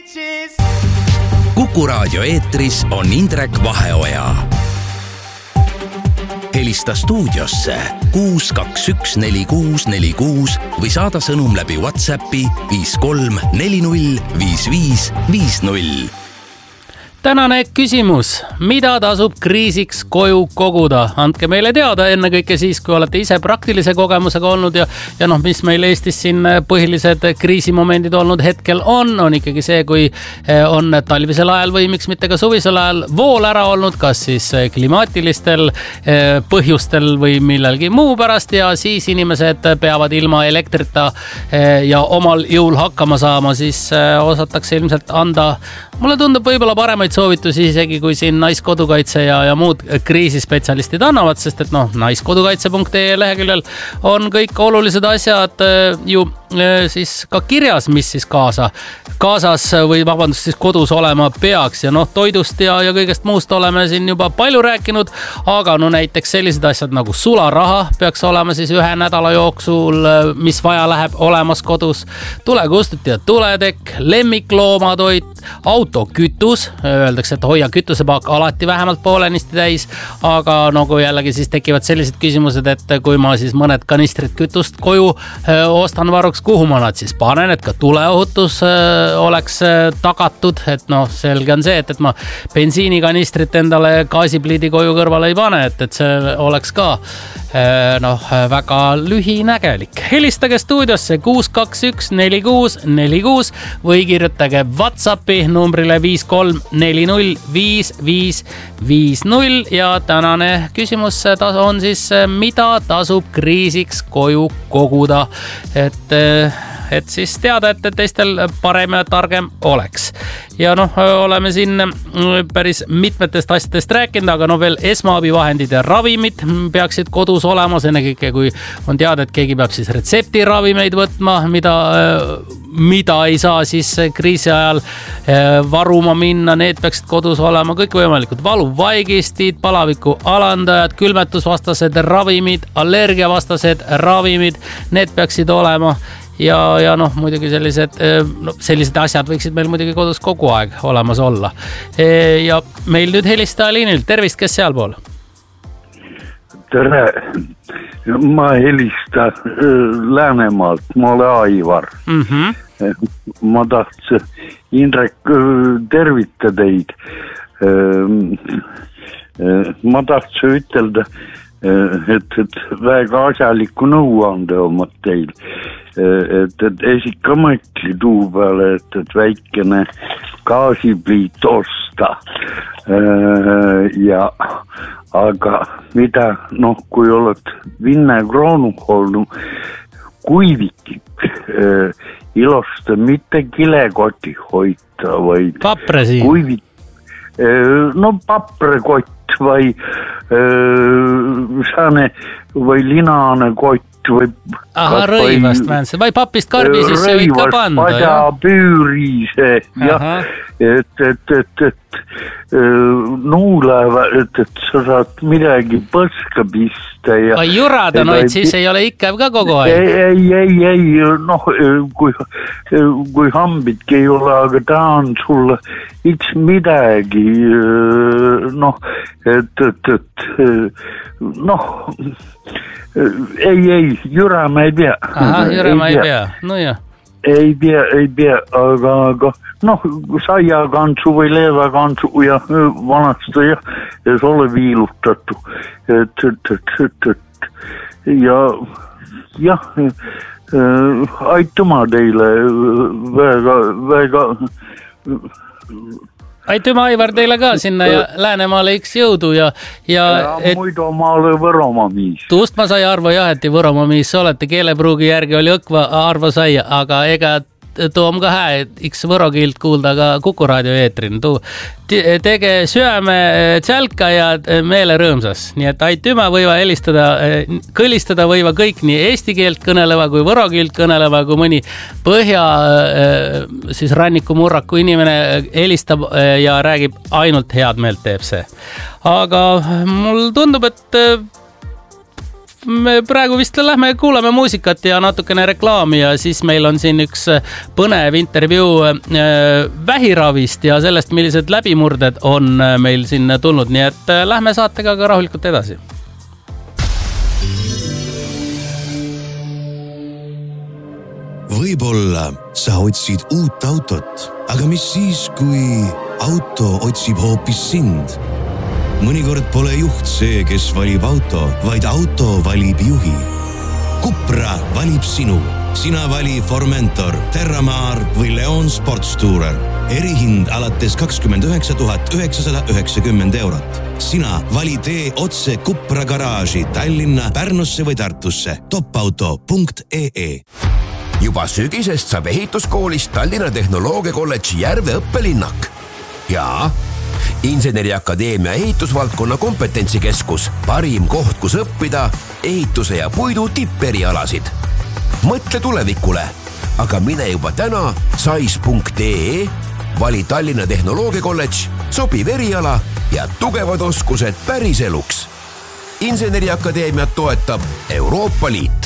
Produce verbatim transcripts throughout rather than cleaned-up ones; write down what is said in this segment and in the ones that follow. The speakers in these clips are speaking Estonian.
Kuku Raadio eetris on Indrek Vaheoja. Helista stuudiosse kuus kaks üks neli kuus neli kuus või saada sõnum läbi WhatsAppi viis kolm neli null viis viis viis null. Tänane küsimus, mida tasub kriisiks koju koguda? Andke meile teada enne kõike siis, kui olete ise praktilise kogemusega olnud ja, ja noh, mis meil Eestis siin põhilised kriisimomendid olnud hetkel on, on ikkagi see, kui on talvisel ajal või miks mitte ka suvisel ajal vool ära olnud, kas siis klimaatilistel põhjustel või millelgi muu pärast ja siis inimesed peavad ilma elektrita ja omal jõul hakkama saama, siis osatakse ilmselt anda, mulle tundub võib-olla paremaid soovitusi isegi, kui siin Naiskodukaitse ja, ja muud kriisispetsialistid annavad, sest et noh, naiskodukaitse punkt ee leheküljel on kõik olulised asjad ju siis ka kirjas, mis siis kaasa, kaasas või vabandust siis kodus olema peaks ja noh, toidust ja, ja kõigest muust oleme siin juba palju rääkinud, aga no näiteks sellised asjad nagu sularaha peaks olema siis ühe nädala jooksul, mis vaja läheb olemas kodus, tulekustuti ja tuletekk, lemmikloomatoit, autokütus, öeldakse, et hoia kütusepaak alati vähemalt poolenisti täis, aga nagu jällegi siis tekivad sellised küsimused, et kui ma siis mõned kanistrid kütust koju ostan varuks, kuhu ma nad siis panen, et ka tuleohutus oleks tagatud, et noh, selge on see, et, et ma bensiinikanistrit endale gaasipliidi koju kõrvale ei pane, et, et see oleks ka noh, väga lühinägelik. Helistage stuudiosse kuus kaks üks neli kuus neli kuus või kirjutage WhatsAppi numbrile viis kolm neli null viis viis viis null ja tänane küsimus on siis, mida tasub kriisiks koju koguda, et et siis teada, et teistel parem ja targem oleks. Ja noh, oleme siin päris mitmetest asjadest rääkinud, aga no veel esmaabivahendid ja ravimid peaksid kodus olema, ennekõike kui on teada, et keegi peab siis retseptiravimeid võtma, mida, mida ei saa siis kriisi ajal varuma minna, need peaksid kodus olema, kõik võimalikud valuvaigistid, palaviku alandajad, külmetusvastased ravimid, allergiavastased ravimid, need peaksid olema. Ja, ja noh, muidugi sellised, no, sellised asjad võiksid meil muidugi kodus kogu aeg olemas olla. Ja meil nüüd helistaja liinil. Tervist, kes seal pool? Tere, ma helistan Läänemaalt, ma olen Aivar. Mm-hmm. Ma tahtsin Indrek tervita teid. Ma tahtsin ütelda, et, et väga asjaliku nõuande omad teil. Et, et esika mõtli tuu peale, et, et väikene gaasipliit osta. Ja, aga mida, noh, kui oled Vinne Kroonuholnu kuivikik, ilosta mitte kilekoti hoita, vaid Papresi. Kuivik, no paprekott või saane või linane kott või aha, rõivast määnse, või papist karbi sisse võid ka panda. Rõivast, padapüürise, jah, et, et, et, et nuuleva, et, et sa saad midagi põska pista. Ja, või jurada noid, ei, siis ei ole ikkev ka kogu aeg. Ei, ei, ei, noh, kui, kui hambidki ei ole, aga ta on sulle üks midagi, noh, et, et, et, noh, ei, ei, jürama ei pea. Aha, jürama ei, ei pea, no jah. Ei pea, ei pea, aga, aga noh, saiakantsu või leevakantsu ja vanasta jah, ja see ole viilutatu. Et, et, et, et, et ja, jah, aituma teile väga, väga... Aitüma, Aivar, teile ka sinna ja Läänemaale üks jõudu ja... Ja, ja et, muidu ma olen Võromaa miis. Tuust ma sai arvo jah, et Võromaa miis olete, keelepruugi järgi oli õkva arvo sai, aga ega toom ka hää, iks võrokiilt kuulda ka Kuku Raadio eetrin. Tege syöme tšälka ja meele rõõmsas. Nii et aitüma võiva helistada, kõlistada võiva kõik nii eesti keelt kõneleva kui võrokiilt kõneleva, kui mõni põhja siis ranniku murraku inimene helistab ja räägib ainult head meelt teeb see. Aga mul tundub, et me praegu vist lähme kuulame muusikat ja natukene reklaami ja siis meil on siin üks põnev intervjuu vähiravist ja sellest, millised läbimurded on meil siin tulnud, nii et lähme saatega ka rahulikult edasi. Võib-olla sa otsid uut autot, aga mis siis, kui auto otsib hoopis sind? Mõnikord pole juht see, kes valib auto, vaid auto valib juhi. Cupra valib sinu. Sina vali Formentor, Terramar või Leon Sportstourer. Erihind alates kakskümmend üheksa tuhat üheksasada üheksakümmend eurot. Sina vali tee otse Cupra garaaži Tallinna, Pärnusse või Tartusse. topauto punkt ee. Juba sügisest saab ehituskoolist Tallinna Tehnoloogia Kolledži Järve õppelinnak. Ja Inseneriakadeemia ehitusvaldkonna kompetentsikeskus, parim koht, kus õppida ehituse ja puidu tipperialasid. Mõtle tulevikule, aga mine juba täna sais punkt ee, vali Tallinna Tehnoloogia Kolledž, sobiv eriala ja tugevad oskused päris eluks. Inseneriakadeemiat toetab Euroopa Liit.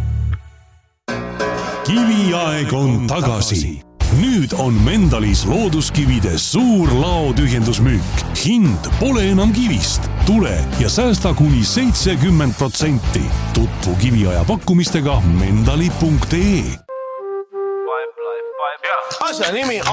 Kiviaeg on tagasi. Nüüd on Mendalis looduskivide suur laotühjendusmüük. Hind pole enam kivist. Tule ja säästa kuni seitsekümmend protsenti. Tutvu kiviaja pakkumistega mendali punkt ee. Asja nimi